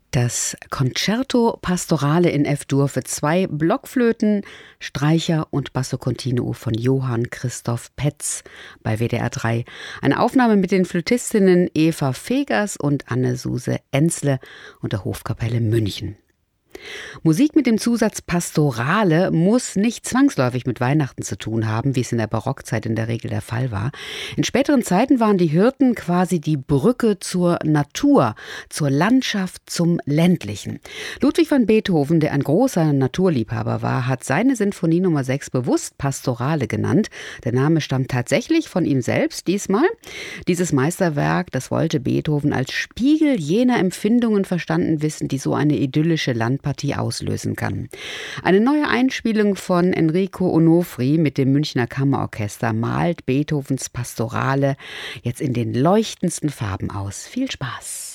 Das Concerto Pastorale in F-Dur für 2 Blockflöten, Streicher und Basso Continuo von Johann Christoph Petz bei WDR 3. Eine Aufnahme mit den Flötistinnen Eva Fegers und Anne-Suse Enzle und der Hofkapelle München. Musik mit dem Zusatz Pastorale muss nicht zwangsläufig mit Weihnachten zu tun haben, wie es in der Barockzeit in der Regel der Fall war. In späteren Zeiten waren die Hirten quasi die Brücke zur Natur, zur Landschaft, zum Ländlichen. Ludwig van Beethoven, der ein großer Naturliebhaber war, hat seine Sinfonie Nummer 6 bewusst Pastorale genannt. Der Name stammt tatsächlich von ihm selbst diesmal. Dieses Meisterwerk, das wollte Beethoven als Spiegel jener Empfindungen verstanden wissen, die so eine idyllische Landpartie auslösen kann. Eine neue Einspielung von Enrico Onofri mit dem Münchner Kammerorchester malt Beethovens Pastorale jetzt in den leuchtendsten Farben aus. Viel Spaß!